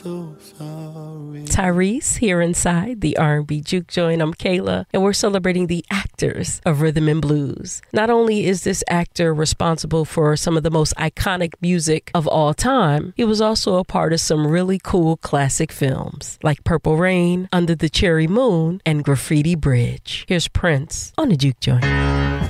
Tyrese here inside the R&B Juke Joint. I'm Kayla, and we're celebrating the actors of rhythm and blues. Not only is this actor responsible for some of the most iconic music of all time, he was also a part of some really cool classic films like Purple Rain, Under the Cherry Moon, and Graffiti Bridge. Here's Prince on the Juke Joint.